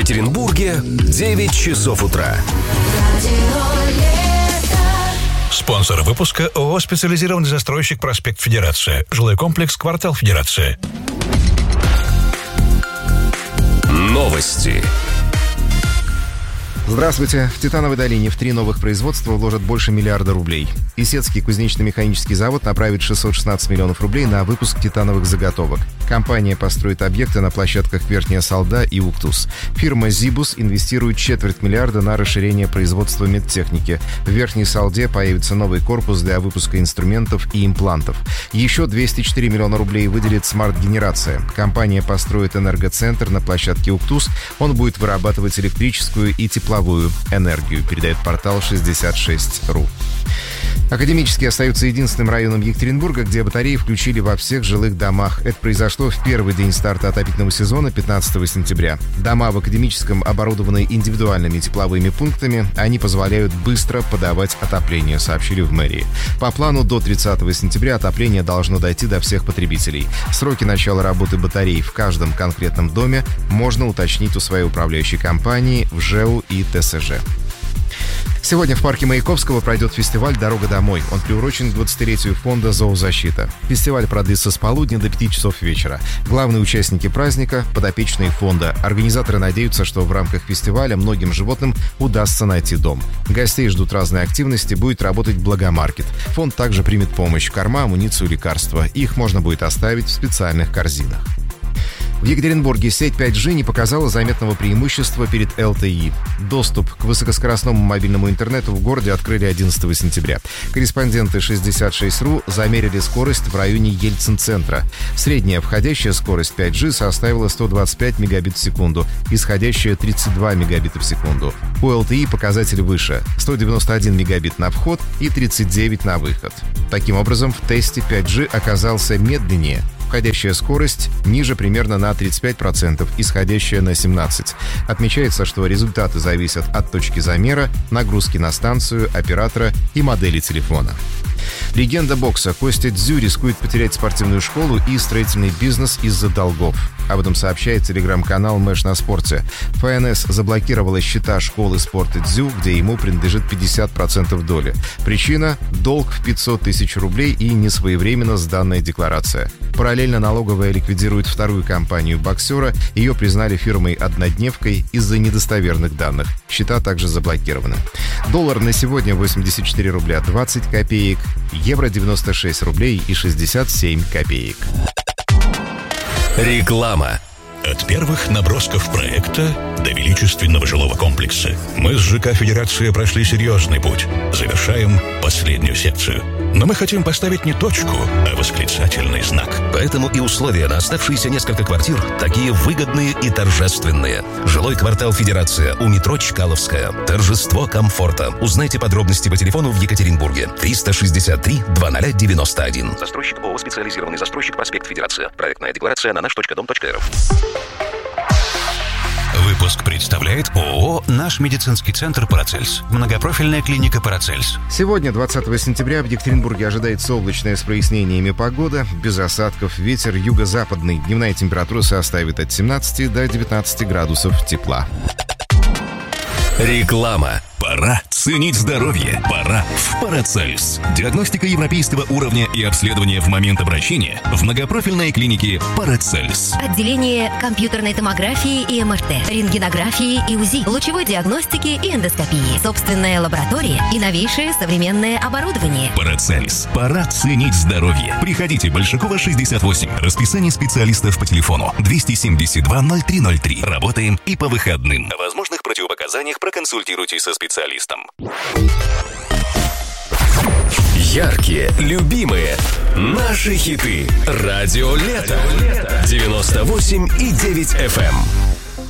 Екатеринбурге 9 часов утра. Спонсор выпуска ООО «Специализированный застройщик Проспект Федерация». Жилой комплекс «Квартал Федерация». Новости. Здравствуйте. В Титановой долине в 3 новых производства вложат больше миллиарда рублей. Исетский кузнечно-механический завод направит 616 миллионов рублей на выпуск титановых заготовок. Компания построит объекты на площадках Верхняя Салда и Уктус. Фирма «Зибус» инвестирует $250 миллиона на расширение производства медтехники. В Верхней Салде появится новый корпус для выпуска инструментов и имплантов. Еще 204 миллиона рублей выделит «Смарт-генерация». Компания построит энергоцентр на площадке Уктус. Он будет вырабатывать электрическую и тепловую энергию, передает портал 66.ru. Академический остается единственным районом Екатеринбурга, где батареи включили во всех жилых домах. Это произошло в первый день старта отопительного сезона 15 сентября. Дома в Академическом оборудованы индивидуальными тепловыми пунктами. Они позволяют быстро подавать отопление, сообщили в мэрии. По плану до 30 сентября отопление должно дойти до всех потребителей. Сроки начала работы батарей в каждом конкретном доме можно уточнить у своей управляющей компании в ЖЭУ и ТСЖ. Сегодня в парке Маяковского пройдет фестиваль «Дорога домой». Он приурочен к 20-летию фонда «Зоозащита». Фестиваль продлится с полудня до 5 часов вечера. Главные участники праздника – подопечные фонда. Организаторы надеются, что в рамках фестиваля многим животным удастся найти дом. Гостей ждут разные активности, будет работать Благомаркет. Фонд также примет помощь – корма, амуницию, лекарства. Их можно будет оставить в специальных корзинах. В Екатеринбурге сеть 5G не показала заметного преимущества перед LTE. Доступ к высокоскоростному мобильному интернету в городе открыли 11 сентября. Корреспонденты 66.ru замерили скорость в районе Ельцин-центра. Средняя входящая скорость 5G составила 125 мегабит в секунду, исходящая 32 мегабита в секунду. У LTE показатель выше – 191 мегабит на вход и 39 на выход. Таким образом, в тесте 5G оказался медленнее. Входящая скорость ниже примерно на 35%, исходящая на 17%. Отмечается, что результаты зависят от точки замера, нагрузки на станцию, оператора и модели телефона. Легенда бокса Костя Дзю рискует потерять спортивную школу и строительный бизнес из-за долгов. Об этом сообщает телеграм-канал «Мэш на спорте». ФНС заблокировала счета школы спорта Дзю, где ему принадлежит 50% доли. Причина – долг в 500 тысяч рублей и несвоевременно сданная декларация. Параллельно налоговая ликвидирует вторую компанию боксера. Ее признали фирмой-однодневкой из-за недостоверных данных. Счета также заблокированы. Доллар на сегодня 84 рубля 20 копеек, евро 96 рублей и 67 копеек. Реклама. От первых набросков проекта до величественного жилого комплекса мы с ЖК «Федерация» прошли серьезный путь. Завершаем последнюю секцию. Но мы хотим поставить не точку, а восклицательный знак. Поэтому и условия на оставшиеся несколько квартир такие выгодные и торжественные. Жилой квартал «Федерация» у метро Чкаловская. Торжество комфорта. Узнайте подробности по телефону в Екатеринбурге. 363-2091. Застройщик ООО «Специализированный застройщик Проспект Федерация». Проектная декларация на наш.дом.ру. Выпуск представляет ООО «Наш медицинский центр Парацельс». Многопрофильная клиника Парацельс. Сегодня, 20 сентября, в Екатеринбурге ожидается облачная с прояснениями погода, без осадков, ветер юго-западный. Дневная температура составит от 17 до 19 градусов тепла. Реклама. Пора ценить здоровье. Пора в Парацельс. Диагностика европейского уровня и обследование в момент обращения в многопрофильной клинике Парацельс. Отделение компьютерной томографии и МРТ, рентгенографии и УЗИ, лучевой диагностики и эндоскопии, собственная лаборатория и новейшее современное оборудование. Парацельс. Пора ценить здоровье. Приходите, Большакова, 68. Расписание специалистов по телефону 272-0303. Работаем и по выходным. О возможных противопоказаниях проконсультируйтесь со специалистом. Яркие, любимые, наши хиты. Радио Лето. 98,9 FM.